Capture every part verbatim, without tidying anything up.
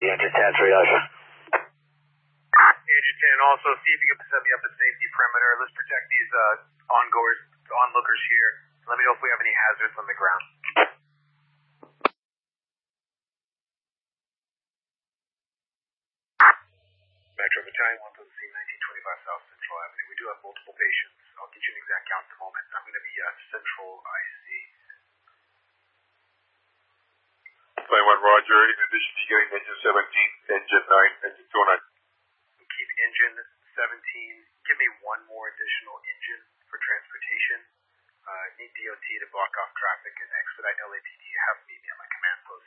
Engine ten, triage. Engine ten, also see if you can set me up a safety perimeter. Let's protect these uh, ongoers, onlookers here. Let me know if we have any hazards on the ground. Metro Battalion, one to the scene, nineteen twenty-five South Central Avenue. We do have multiple patients. I'll get you an exact count in a moment. I'm going to be uh, Central I C. Plane one, Roger. In addition to getting engine seventeen, engine nine, engine two oh nine. Keep engine seventeen. Give me one more additional engine for transportation. Uh, need D O T to block off traffic and expedite L A P D. Have me at my command post.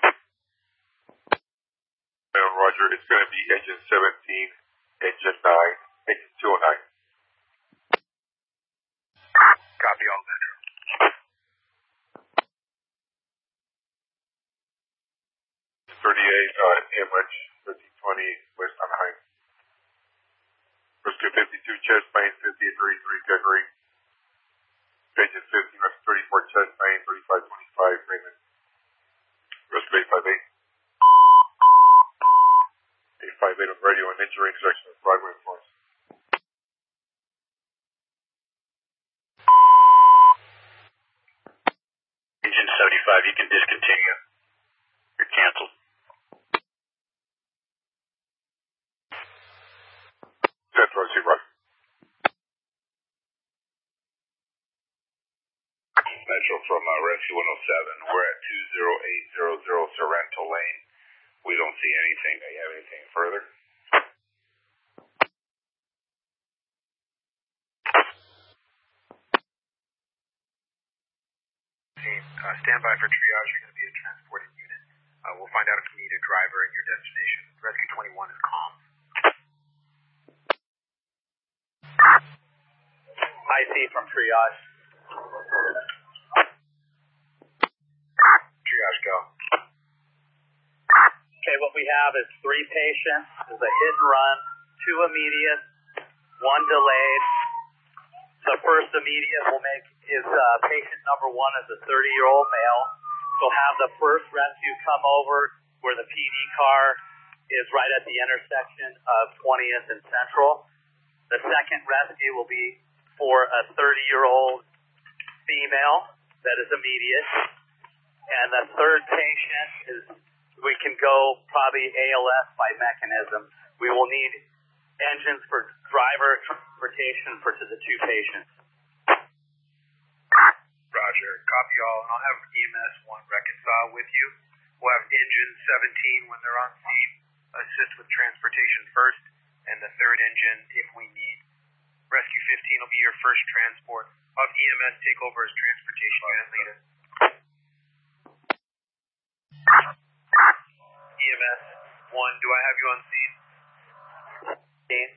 Plane one, Roger. It's going to be engine seventeen, engine nine, engine two oh nine. Copy all, Metro. thirty-eight, uh, Emmerich, thirteen twenty, West Anaheim. Rescue fifty-two, chest plane, fifty-eight thirty-three, Gregory. Engine fifteen, rescue thirty-four, chest plane, thirty-five twenty-five, Raymond. Rescue eight five eight. eight five eight on radio and injury intersection with Broadway and Florence. Engine seventy-five, you can discontinue. You're canceled. Central, I see, Roger. Metro from uh, Rescue one oh seven. We're at two zero eight zero zero Sorrento Lane. We don't see anything. Do you have anything further? Team, uh, stand by for triage. You're going to be a transported unit. Uh, we'll find out if you need a driver at your destination. Rescue twenty-one is calm. I C from triage. Triage, go. Okay, what we have is three patients. There's a hit and run, two immediate, one delayed. The first immediate we'll make is uh, patient number one is a thirty-year-old male. So have the first rescue come over where the P D car is right at the intersection of twentieth and Central. The second rescue will be for a thirty-year-old female that is immediate. And the third patient is, we can go probably A L S by mechanism. We will need engines for driver transportation for to the two patients. Roger. Copy all. And I'll have E M S one reconcile with you. We'll have engine seventeen when they're on scene assist with transportation first, and the third engine if we need. Rescue fifteen will be your first transport. I'll have E M S take over as transportation unit leader. E M S one, do I have you on scene? Scene.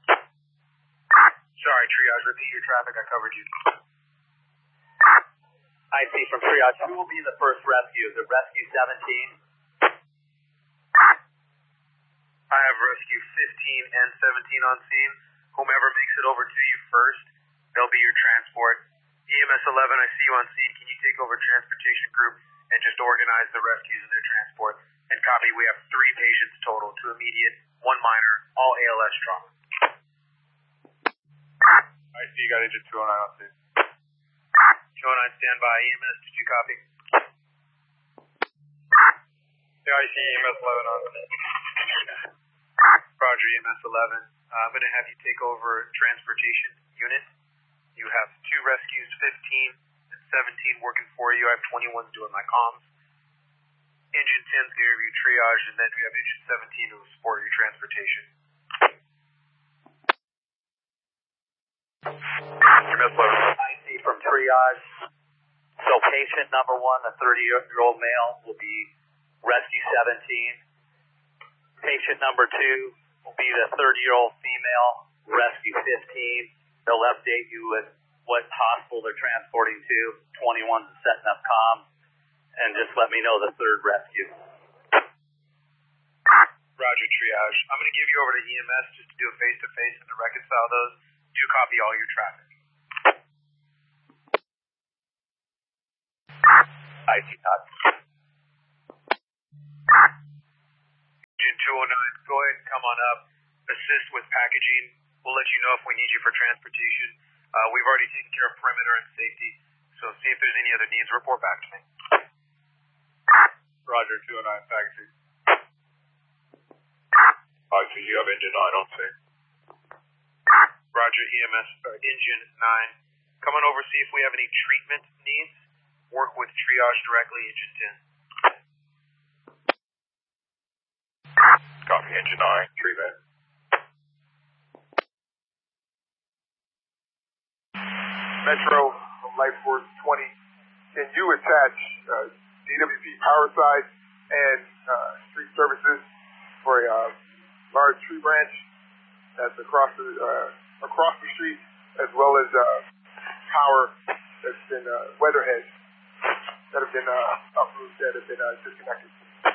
Sorry, triage. Repeat your traffic. I covered you. I C from triage. Who will be the first rescue? The rescue seventeen? I have rescue fifteen and seventeen on scene. Whomever makes it over to you first, they'll be your transport. E M S eleven, I see you on scene. Can you take over transportation group and just organize the rescues and their transport? And copy, we have three patients total, two immediate, one minor, all A L S trauma. I see you got engine two oh nine on scene. two oh nine, stand by. E M S, did you copy? Yeah, I see E M S eleven on scene. Roger, E M S eleven. Uh, I'm going to have you take over transportation unit. You have two rescues, fifteen and seventeen working for you. I have twenty-one doing my comms. Engine ten is going to review triage, and then we have engine seventeen who will support your transportation. E M S eleven. I C from triage. So patient number one, the thirty-year-old male, will be rescue seventeen. Patient number two will be the thirty-year-old female, rescue fifteen. They'll update you with what hospital they're transporting to. twenty-one's setting up comms. And just let me know the third rescue. Roger, triage. I'm going to give you over to E M S just to do a face-to-face and to reconcile those. Do copy all your traffic. I C not. two oh nine, go ahead and come on up, assist with packaging. We'll let you know if we need you for transportation. Uh, we've already taken care of perimeter and safety, so see if there's any other needs. Report back to me. Roger, two oh nine, packaging. I see you have engine nine on scene. Roger, E M S, uh, engine nine. Come on over, see if we have any treatment needs. Work with triage directly, engine ten. Copy, engine nine, treatment. Metro from Life Force twenty, can you attach uh, D W P power side and uh, street services for a uh, large tree branch that's across the uh, across the street, as well as uh, power that's been uh, weatherheads that have been uh, uprooted, that have been uh, disconnected?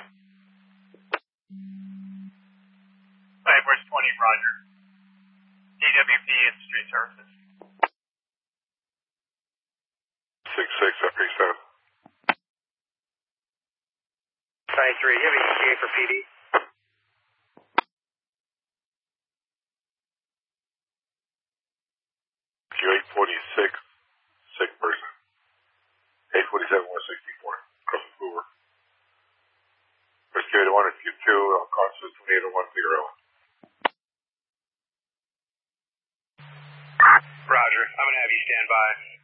Life Force twenty, Roger. D W P and street services. six six, F P seven. ninety-three, you have an E T A for P D? Q eight forty-six, sick person. eight forty-seven, one sixty-four, across the Hoover. Rescue eight one, Rescue two, constant twenty-eight oh one, zero. Roger, I'm going to have you stand by.